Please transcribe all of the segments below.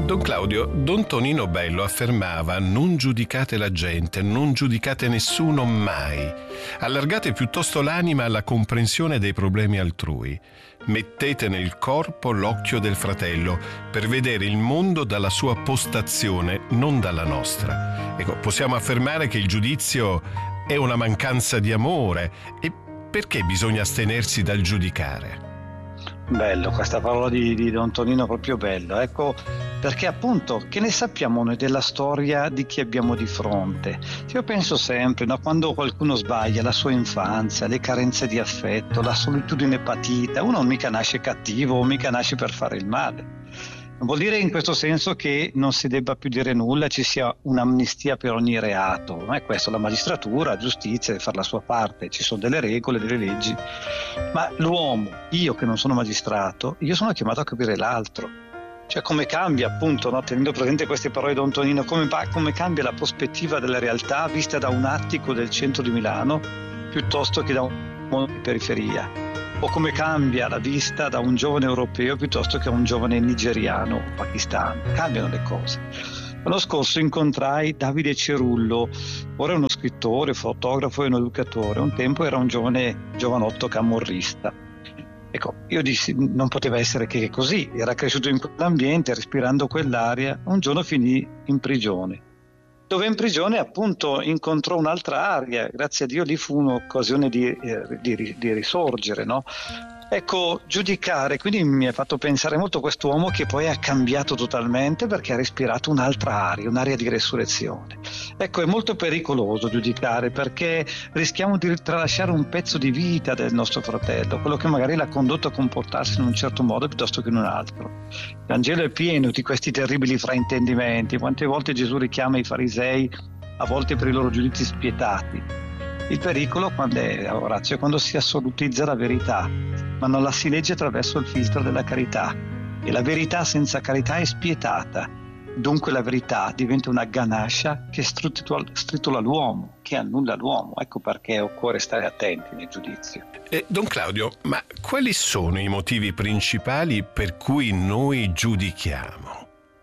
Don Claudio, Don Tonino Bello affermava: non giudicate la gente, non giudicate nessuno mai. Allargate piuttosto l'anima alla comprensione dei problemi altrui. Mettete nel corpo l'occhio del fratello per vedere il mondo dalla sua postazione, non dalla nostra. Ecco, possiamo affermare che il giudizio è una mancanza di amore. E perché bisogna astenersi dal giudicare? Bello, questa parola di Don Tonino, proprio bello. Ecco, perché appunto, che ne sappiamo noi della storia di chi abbiamo di fronte? Io penso sempre, no, quando qualcuno sbaglia, la sua infanzia, le carenze di affetto, la solitudine patita, uno mica nasce cattivo, mica nasce per fare il male. Non vuol dire in questo senso che non si debba più dire nulla, ci sia un'amnistia per ogni reato. Non è questo, la magistratura, la giustizia deve fare la sua parte, ci sono delle regole, delle leggi. Ma l'uomo, io che non sono magistrato, io sono chiamato a capire l'altro. Cioè come cambia appunto, no, tenendo presente queste parole di Don Tonino, come cambia la prospettiva della realtà vista da un attico del centro di Milano piuttosto che da un mondo di periferia. O come cambia la vista da un giovane europeo piuttosto che da un giovane nigeriano o pakistano. Cambiano le cose. L'anno scorso incontrai Davide Cerullo, ora è uno scrittore, fotografo e un educatore. Un tempo era un giovanotto camorrista. Ecco, io dissi, non poteva essere che così. Era cresciuto in quell'ambiente, respirando quell'aria. Un giorno finì in prigione. Dove in prigione appunto incontrò un'altra aria, grazie a Dio lì fu un'occasione di risorgere, no? Ecco, giudicare, quindi mi ha fatto pensare molto a quest'uomo che poi ha cambiato totalmente perché ha respirato un'altra aria, un'aria di resurrezione. Ecco, è molto pericoloso giudicare perché rischiamo di tralasciare un pezzo di vita del nostro fratello, quello che magari l'ha condotto a comportarsi in un certo modo piuttosto che in un altro. Il Vangelo è pieno di questi terribili fraintendimenti. Quante volte Gesù richiama i farisei, a volte per i loro giudizi spietati. Il pericolo Orazio, è quando si assolutizza la verità, ma non la si legge attraverso il filtro della carità. E la verità senza carità è spietata. Dunque la verità diventa una ganascia che stritula l'uomo, che annulla l'uomo. Ecco perché occorre stare attenti nel giudizio. Don Claudio, ma quali sono i motivi principali per cui noi giudichiamo?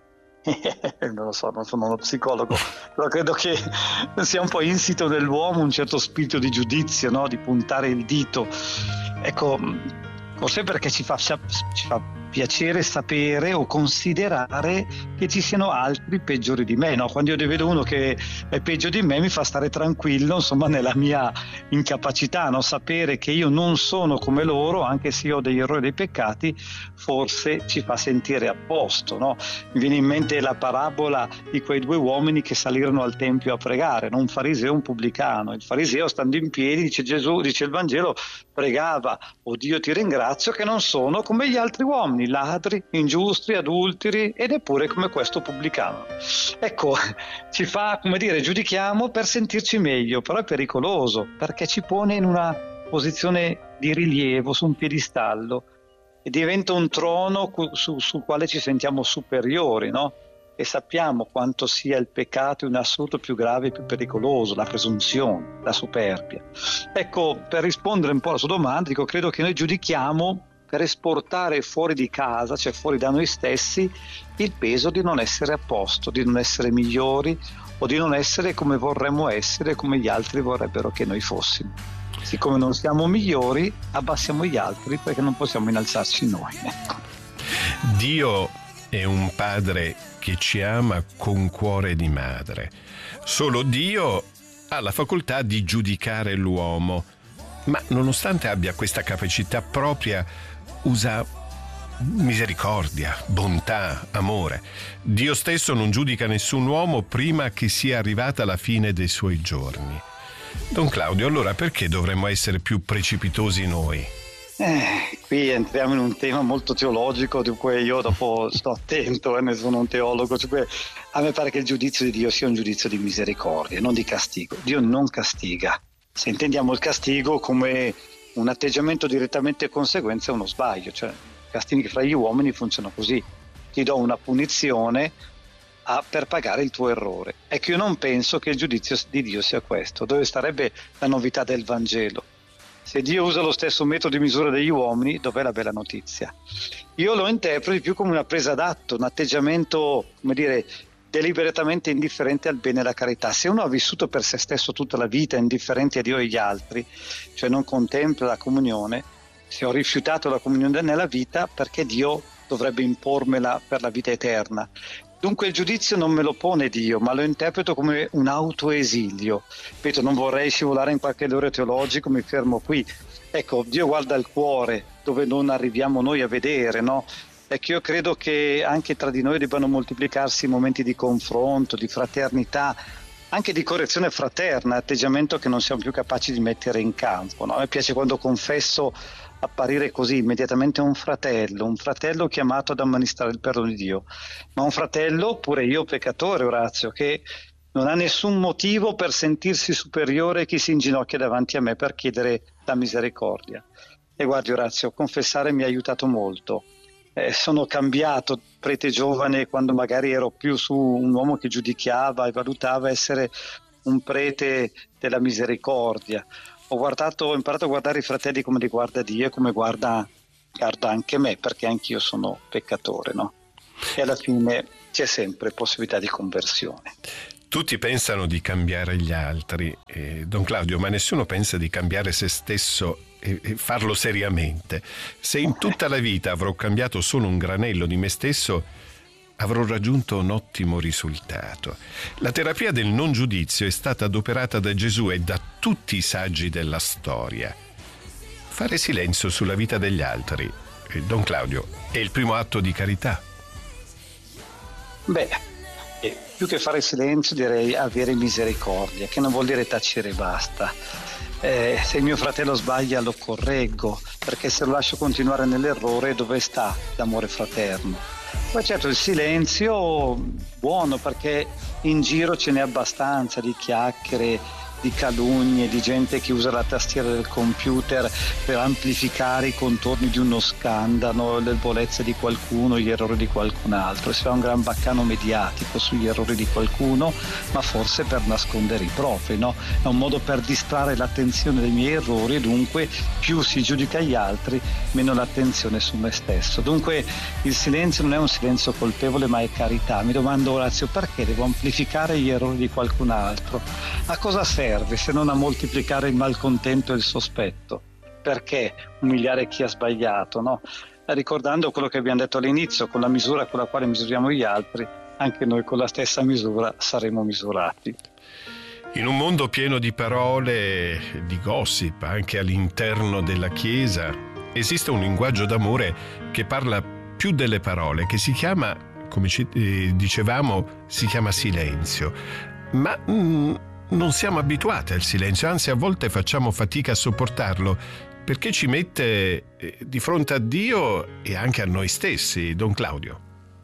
Non lo so, non sono uno psicologo, però credo che sia un po' insito nell'uomo un certo spirito di giudizio, no? Di puntare il dito. Ecco, forse perché ci fa piacere sapere o considerare che ci siano altri peggiori di me, no? Quando io vedo uno che è peggio di me mi fa stare tranquillo, insomma, nella mia incapacità, no? Sapere che io non sono come loro, anche se io ho degli errori e dei peccati, forse ci fa sentire a posto, no? Mi viene in mente la parabola di quei due uomini che salirono al tempio a pregare, no? Un fariseo e un pubblicano. Il fariseo, stando in piedi, dice il Vangelo, pregava: "Oh Dio, ti ringrazio che non sono come gli altri uomini, ladri, ingiusti, adulteri e neppure come questo pubblicano". Ecco, ci fa, giudichiamo per sentirci meglio, però è pericoloso perché ci pone in una posizione di rilievo, su un piedistallo, e diventa un trono sul quale ci sentiamo superiori, no? E sappiamo quanto sia il peccato in assoluto più grave e più pericoloso, la presunzione, la superbia. Ecco, per rispondere un po' alla sua domanda, credo che noi giudichiamo per esportare fuori di casa, cioè fuori da noi stessi, il peso di non essere a posto, di non essere migliori o di non essere come vorremmo essere, come gli altri vorrebbero che noi fossimo. Siccome non siamo migliori, abbassiamo gli altri perché non possiamo innalzarci noi. Ecco. Dio è un padre che ci ama con cuore di madre. Solo Dio ha la facoltà di giudicare l'uomo, ma nonostante abbia questa capacità propria, usa misericordia, bontà, amore. Dio stesso non giudica nessun uomo prima che sia arrivata la fine dei suoi giorni. Don Claudio, allora perché dovremmo essere più precipitosi noi? Qui entriamo in un tema molto teologico di cui io dopo sto attento, ne sono un teologo, cioè, a me pare che il giudizio di Dio sia un giudizio di misericordia, non di castigo. Dio non castiga. Se intendiamo il castigo come un atteggiamento direttamente conseguenza a uno sbaglio, cioè i castighi fra gli uomini funzionano così: ti do una punizione per pagare il tuo errore. Ecco, io non penso che il giudizio di Dio sia questo. Dove starebbe la novità del Vangelo? Se Dio usa lo stesso metodo di misura degli uomini, dov'è la bella notizia? Io lo interpreto più come una presa d'atto, un atteggiamento, come dire, deliberatamente indifferente al bene e alla carità. Se uno ha vissuto per se stesso tutta la vita indifferente a Dio e agli altri, cioè non contempla la comunione, se ho rifiutato la comunione nella vita, perché Dio dovrebbe impormela per la vita eterna? Dunque il giudizio non me lo pone Dio, ma lo interpreto come un autoesilio. Ripeto, non vorrei scivolare in qualche errore teologico, mi fermo qui. Ecco, Dio guarda il cuore, dove non arriviamo noi a vedere, no? Ecco, io credo che anche tra di noi debbano moltiplicarsi momenti di confronto, di fraternità, anche di correzione fraterna, atteggiamento che non siamo più capaci di mettere in campo, no? A me piace quando confesso apparire così immediatamente un fratello chiamato ad amministrare il perdono di Dio, ma un fratello, pure io peccatore, Orazio, che non ha nessun motivo per sentirsi superiore a chi si inginocchia davanti a me per chiedere la misericordia. E guardi Orazio, confessare mi ha aiutato molto. Sono cambiato, prete giovane, quando magari ero più su un uomo che giudicava e valutava essere un prete della misericordia. Ho imparato a guardare i fratelli come li guarda Dio e come guarda anche me, perché anch'io sono peccatore, no? E alla fine c'è sempre possibilità di conversione. Tutti pensano di cambiare gli altri, Don Claudio, ma nessuno pensa di cambiare se stesso e farlo seriamente. Se in tutta la vita avrò cambiato solo un granello di me stesso, avrò raggiunto un ottimo risultato. La terapia del non giudizio è stata adoperata da Gesù e da tutti i saggi della storia. Fare silenzio sulla vita degli altri, Don Claudio, è il primo atto di carità. Beh, più che fare silenzio direi avere misericordia, che non vuol dire tacere e basta. Se il mio fratello sbaglia lo correggo, perché se lo lascio continuare nell'errore dove sta l'amore fraterno? Poi certo il silenzio buono, perché in giro ce n'è abbastanza di chiacchiere, di calunnie, di gente che usa la tastiera del computer per amplificare i contorni di uno scandalo, le debolezze di qualcuno, gli errori di qualcun altro. Si fa un gran baccano mediatico sugli errori di qualcuno, ma forse per nascondere i propri, no? È un modo per distrarre l'attenzione dai miei errori e dunque più si giudica gli altri, meno l'attenzione su me stesso. Dunque il silenzio non è un silenzio colpevole, ma è carità. Mi domando, Orazio, perché devo amplificare gli errori di qualcun altro? A cosa serve se non a moltiplicare il malcontento e il sospetto? Perché umiliare chi ha sbagliato, no? Ricordando quello che abbiamo detto all'inizio, con la misura con la quale misuriamo gli altri, anche noi con la stessa misura saremo misurati. In un mondo pieno di parole, di gossip, anche all'interno della Chiesa, esiste un linguaggio d'amore che parla più delle parole, che si chiama, come dicevamo, si chiama silenzio. Ma non siamo abituati al silenzio, anzi a volte facciamo fatica a sopportarlo, perché ci mette di fronte a Dio e anche a noi stessi, Don Claudio.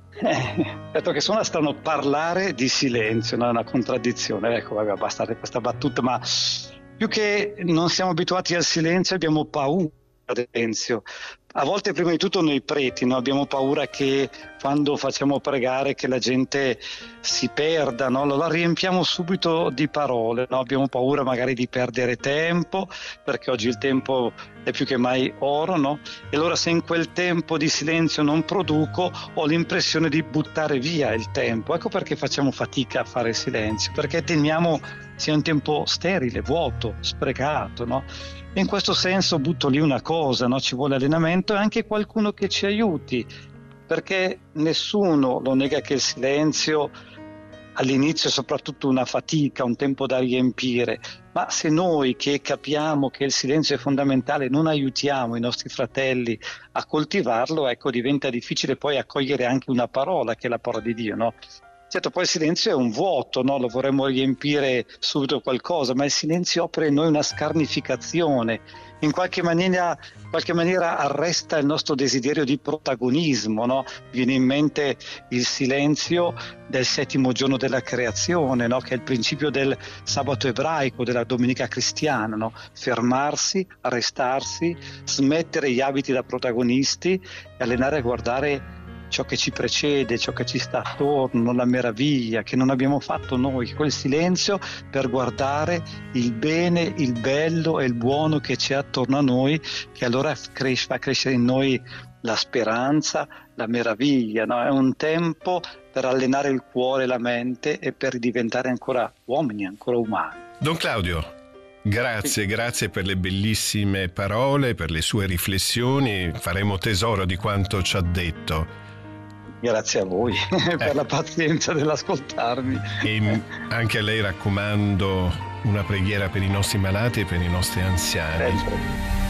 Detto che suona strano parlare di silenzio, non è una contraddizione. Ecco, vabbè, basta questa battuta, ma più che non siamo abituati al silenzio abbiamo paura del silenzio. A volte prima di tutto noi preti, no? Abbiamo paura che quando facciamo pregare che la gente si perda, no? La riempiamo subito di parole, no? Abbiamo paura magari di perdere tempo, perché oggi il tempo è più che mai oro, no? E allora se in quel tempo di silenzio non produco, ho l'impressione di buttare via il tempo. Ecco perché facciamo fatica a fare silenzio, perché temiamo sia un tempo sterile, vuoto, sprecato, no? In questo senso butto lì una cosa, no? Ci vuole allenamento e anche qualcuno che ci aiuti, perché nessuno lo nega che il silenzio all'inizio è soprattutto una fatica, un tempo da riempire, ma se noi che capiamo che il silenzio è fondamentale non aiutiamo i nostri fratelli a coltivarlo, ecco, diventa difficile poi accogliere anche una parola che è la parola di Dio, no? Certo, poi il silenzio è un vuoto, no? Lo vorremmo riempire subito qualcosa, ma il silenzio opera in noi una scarnificazione, in qualche maniera arresta il nostro desiderio di protagonismo, no? Viene in mente il silenzio del 7° giorno della creazione, no? Che è il principio del sabato ebraico, della domenica cristiana, no? Fermarsi, arrestarsi, smettere gli abiti da protagonisti e allenare a guardare ciò che ci precede, ciò che ci sta attorno, la meraviglia che non abbiamo fatto noi, quel silenzio per guardare il bene, il bello e il buono che c'è attorno a noi, che allora fa crescere in noi la speranza, la meraviglia, no? È un tempo per allenare il cuore e la mente e per diventare ancora uomini, ancora umani. Don Claudio, grazie per le bellissime parole, per le sue riflessioni, faremo tesoro di quanto ci ha detto. Grazie a voi per la pazienza dell'ascoltarmi. E anche a lei raccomando una preghiera per i nostri malati e per i nostri anziani.